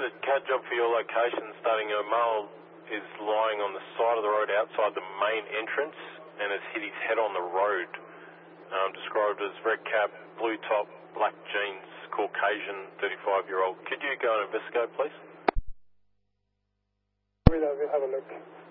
a CAD job for your location starting. A male is lying on the side of the road outside the main entrance and has hit his head on the road. Described as red cap, blue top, black jeans, Caucasian, 35-year-old. Could you go and investigate, please? We'll have a look.